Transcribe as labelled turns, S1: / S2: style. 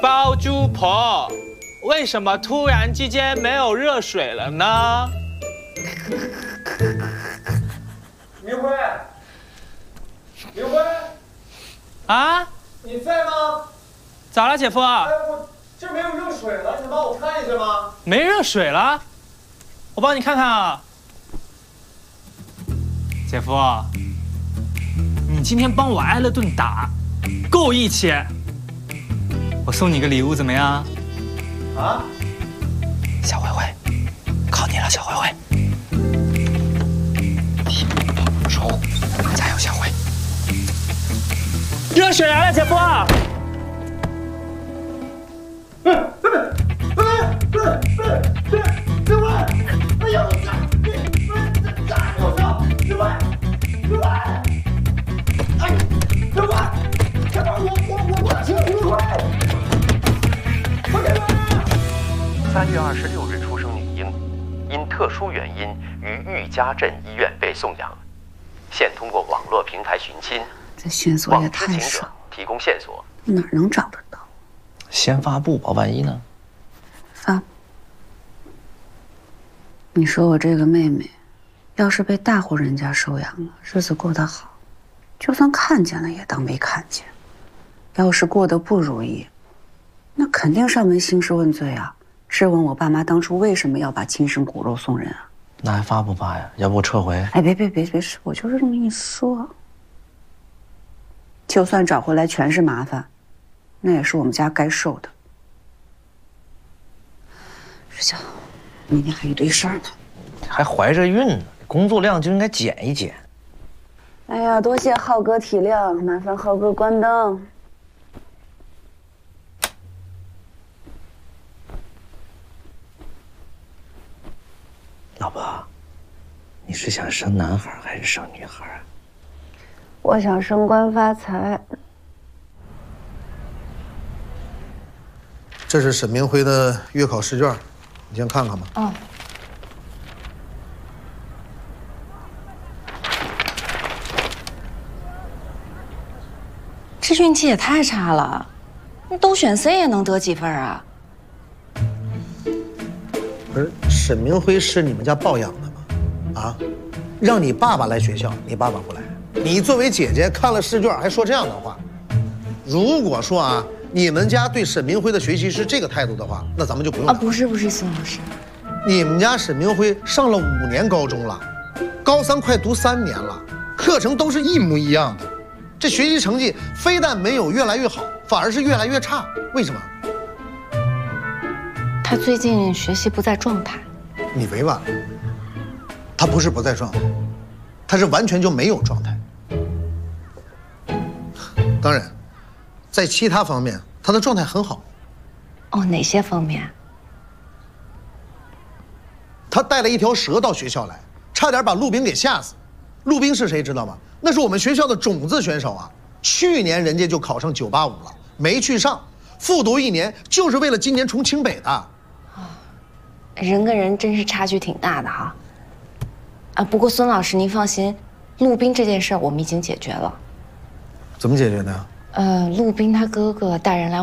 S1: 包租婆，为什么突然之间没有热水了呢？
S2: 明辉，明辉，
S1: 啊，
S2: 你在吗？
S1: 咋了，姐夫？
S2: 哎，我这没有热水了，你能帮我看一下吗？
S1: 没热水了，我帮你看看啊。姐夫，你今天帮我挨了顿打，够义气。我送你个礼物怎么样？
S2: 啊？
S1: 小灰灰，靠你了，小灰灰。手，加油，小灰。热水来了，姐夫。
S2: 刘辉，哎呀，我操！你炸我操！刘辉，刘辉，哎，刘辉，快帮我请刘辉！快开门
S3: ！3月26日出生女婴，因特殊原因于玉家镇医院被送养。现通过网络平台寻亲，
S4: 这线索也太少，
S3: 提供线索，
S4: 哪能找得到？
S5: 先发布吧，万一呢？
S4: 发。你说我这个妹妹，要是被大户人家收养了，日子过得好，就算看见了也当没看见；要是过得不如意，那肯定上门兴师问罪啊，质问我爸妈当初为什么要把亲生骨肉送人啊？
S5: 那还发不发呀？要不我撤回？
S4: 哎，别，我就是这么一说。就算找回来全是麻烦，那也是我们家该受的。日晓，明天还一堆事儿呢。
S5: 还怀着孕呢，工作量就应该减一减。
S4: 哎呀，多谢浩哥体谅，麻烦浩哥关灯。
S5: 老婆，你是想生男孩还是生女孩啊？
S4: 我想升官发财。
S6: 这是沈明辉的月考试卷，你先看看吧。
S4: 哦。
S7: 这运气也太差了，你都选 C 也能得几分啊？
S6: 不是沈明辉是你们家抱养的吗？啊，让你爸爸来学校，你爸爸不来。你作为姐姐看了试卷还说这样的话，如果说啊，你们家对沈明辉的学习是这个态度的话，那咱们就不用了。
S7: 不是，孙老师，
S6: 你们家沈明辉上了5年高中了，高3快读3年了，课程都是一模一样的，这学习成绩非但没有越来越好，反而是越来越差，为什么？
S7: 他最近学习不在状态。
S6: 你委婉了，他不是不在状态，他是完全就没有状态。当然，在其他方面，他的状态很好。
S7: 哦，哪些方面？
S6: 他带了一条蛇到学校来，差点把陆冰给吓死。陆冰是谁知道吗？那是我们学校的种子选手啊，去年人家就考上985了，没去上，复读1年，就是为了今年冲清北的。
S7: 人跟人真是差距挺大的哈。不过孙老师您放心，陆冰这件事我们已经解决了。
S6: 怎么解决的呀？
S7: 陆冰他哥哥带人来